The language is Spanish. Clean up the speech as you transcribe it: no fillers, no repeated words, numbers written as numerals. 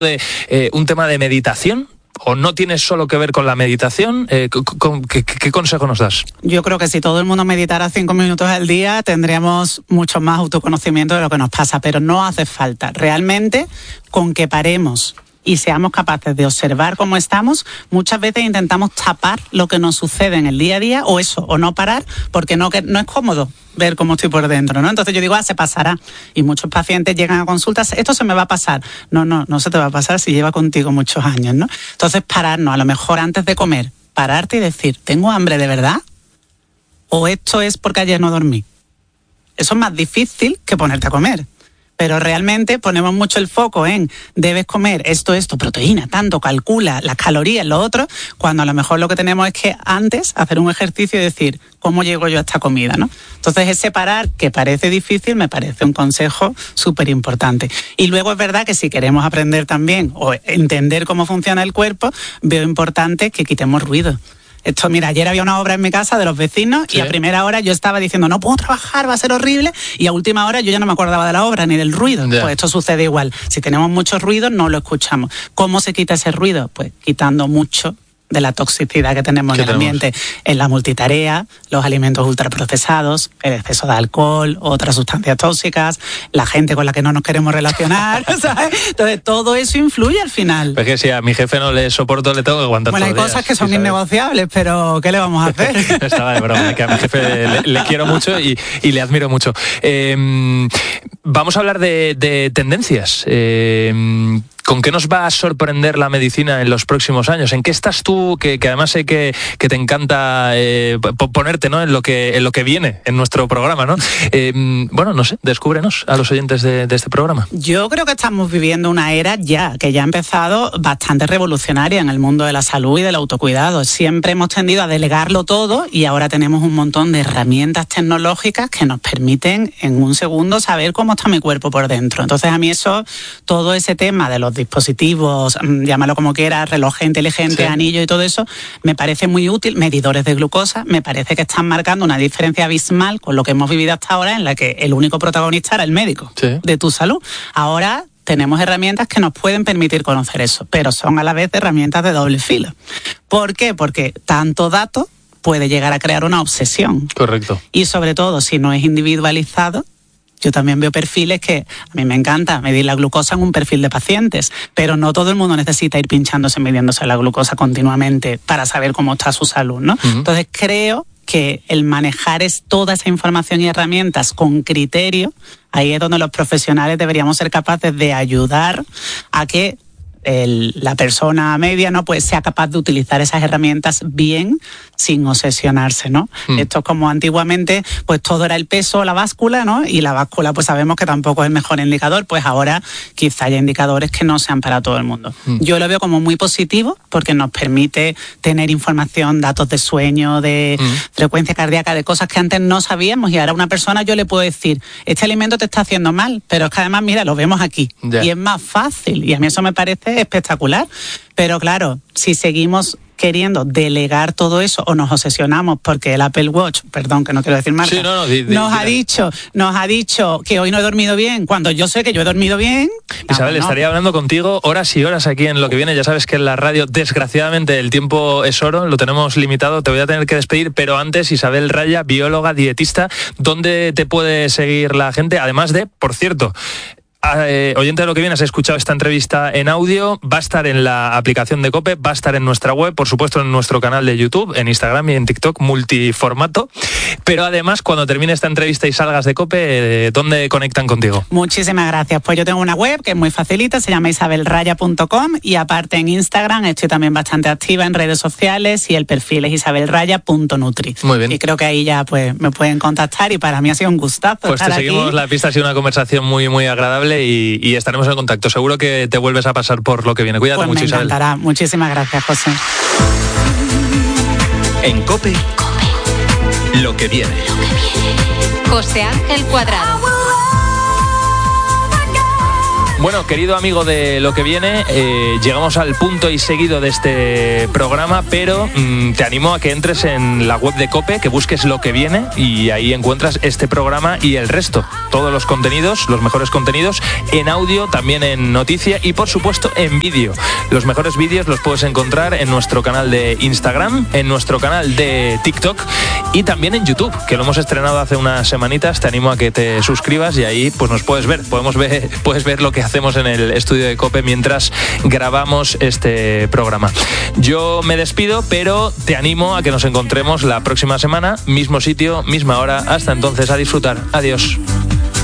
un tema de meditación? ¿O no tiene solo que ver con la meditación? ¿Qué consejo nos das? Yo creo que si todo el mundo meditara 5 minutos al día, tendríamos mucho más autoconocimiento de lo que nos pasa, pero no hace falta. Realmente, con que paremos y seamos capaces de observar cómo estamos, muchas veces intentamos tapar lo que nos sucede en el día a día, o no parar, porque no es cómodo ver cómo estoy por dentro, ¿no? Entonces yo digo, se pasará. Y muchos pacientes llegan a consultas, esto se me va a pasar. No se te va a pasar si lleva contigo muchos años, ¿no? Entonces pararnos, a lo mejor antes de comer, pararte y decir, ¿tengo hambre de verdad? ¿O esto es porque ayer no dormí? Eso es más difícil que ponerte a comer. Pero realmente ponemos mucho el foco en debes comer esto, proteína, tanto, calcula las calorías, lo otro, cuando a lo mejor lo que tenemos es que antes hacer un ejercicio y decir, ¿cómo llego yo a esta comida, ¿no? Entonces ese parar, que parece difícil, me parece un consejo súper importante. Y luego es verdad que si queremos aprender también o entender cómo funciona el cuerpo, veo importante que quitemos ruido. Esto, mira, ayer había una obra en mi casa de los vecinos, sí, y a primera hora yo estaba diciendo, no puedo trabajar, va a ser horrible, y a última hora yo ya no me acordaba de la obra ni del ruido. Yeah. Pues esto sucede igual. Si tenemos mucho ruido, no lo escuchamos. ¿Cómo se quita ese ruido? Pues quitando mucho de la toxicidad que tenemos en el ambiente, en la multitarea, los alimentos ultraprocesados, el exceso de alcohol, otras sustancias tóxicas, la gente con la que no nos queremos relacionar, ¿sabes? Entonces todo eso influye al final. Pues que si a mi jefe no le soporto, le tengo que aguantar. Bueno, hay cosas que son innegociables, pero ¿qué le vamos a hacer? Estaba de broma, que a mi jefe le quiero mucho y le admiro mucho. Vamos a hablar de tendencias. ¿Con qué nos va a sorprender la medicina en los próximos años? ¿En qué estás tú, que además sé que te encanta ponerte, ¿no?, en lo que viene en nuestro programa, ¿no? Bueno, no sé, descúbrenos a los oyentes de este programa. Yo creo que estamos viviendo una era que ya ha empezado bastante revolucionaria en el mundo de la salud y del autocuidado. Siempre hemos tendido a delegarlo todo y ahora tenemos un montón de herramientas tecnológicas que nos permiten en un segundo saber cómo está mi cuerpo por dentro. Entonces a mí todo ese tema de los dispositivos, llámalo como quieras, reloj inteligente, sí, anillo y todo eso, me parece muy útil. Medidores de glucosa, me parece que están marcando una diferencia abismal con lo que hemos vivido hasta ahora, en la que el único protagonista era el médico, sí, de tu salud. Ahora tenemos herramientas que nos pueden permitir conocer eso, pero son a la vez herramientas de doble filo. ¿Por qué? Porque tanto dato puede llegar a crear una obsesión. Correcto. Y sobre todo, si no es individualizado. Yo también veo perfiles que a mí me encanta medir la glucosa en un perfil de pacientes, pero no todo el mundo necesita ir pinchándose, midiéndose la glucosa continuamente para saber cómo está su salud, ¿no? Uh-huh. Entonces creo que el manejar toda esa información y herramientas con criterio, ahí es donde los profesionales deberíamos ser capaces de ayudar a que la persona media, ¿no?, pues sea capaz de utilizar esas herramientas bien, sin obsesionarse, ¿no? Esto es como antiguamente, pues todo era el peso, la báscula, ¿no? Y la báscula, pues sabemos que tampoco es el mejor indicador, pues ahora quizá haya indicadores que no sean para todo el mundo. Yo lo veo como muy positivo porque nos permite tener información, datos de sueño, de frecuencia cardíaca, de cosas que antes no sabíamos, y ahora a una persona yo le puedo decir, este alimento te está haciendo mal, pero es que además, mira, lo vemos aquí, y es más fácil, y a mí eso me parece espectacular. Pero claro, si seguimos queriendo delegar todo eso o nos obsesionamos porque el Apple Watch, perdón que no quiero decir marca, sí, nos ha dicho que hoy no he dormido bien, cuando yo sé que yo he dormido bien. Isabel, estaría hablando contigo horas y horas aquí en Lo que Viene. Ya sabes que en la radio, desgraciadamente, el tiempo es oro, lo tenemos limitado, te voy a tener que despedir, pero antes, Isabel Raya, bióloga, dietista, ¿dónde te puede seguir la gente? Además de, por cierto, oyente de Lo que Viene, has escuchado esta entrevista en audio, va a estar en la aplicación de COPE, va a estar en nuestra web, por supuesto en nuestro canal de YouTube, en Instagram y en TikTok, multiformato, pero además cuando termine esta entrevista y salgas de COPE, ¿dónde conectan contigo? Muchísimas gracias, pues yo tengo una web que es muy facilita, se llama isabelraya.com, y aparte en Instagram estoy también bastante activa en redes sociales y el perfil es isabelraya.nutri. Muy bien. Y creo que ahí ya pues me pueden contactar y para mí ha sido un gustazo pues estar te seguimos aquí. La pista, ha sido una conversación muy, muy agradable. Y estaremos en contacto. Seguro que te vuelves a pasar por Lo que Viene. Cuídate mucho, Isabel. Me encantará. Muchísimas gracias, José. En COPE, Lo que Viene. José Ángel Cuadrado. Bueno, querido amigo de Lo que viene, llegamos al punto y seguido de este programa, pero te animo a que entres en la web de COPE, que busques Lo que viene y ahí encuentras este programa y el resto, todos los contenidos, los mejores contenidos en audio, también en noticia y por supuesto en vídeo. Los mejores vídeos los puedes encontrar en nuestro canal de Instagram, en nuestro canal de TikTok y también en YouTube, que lo hemos estrenado hace unas semanitas. Te animo a que te suscribas y ahí pues nos puedes ver, puedes ver lo que hacemos en el estudio de COPE mientras grabamos este programa. Yo me despido, pero te animo a que nos encontremos la próxima semana, mismo sitio, misma hora. Hasta entonces, a disfrutar. Adiós.